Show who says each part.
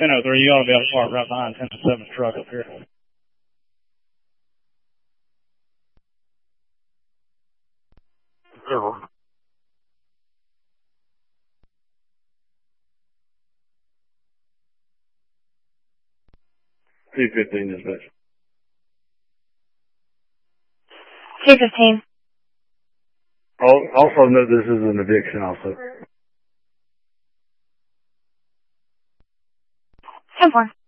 Speaker 1: 1003, you ought to be able to park right behind 1007's truck up here.
Speaker 2: Zero. 215 dispatch.
Speaker 3: 215.
Speaker 2: Also note this is an eviction also.
Speaker 3: 10-4.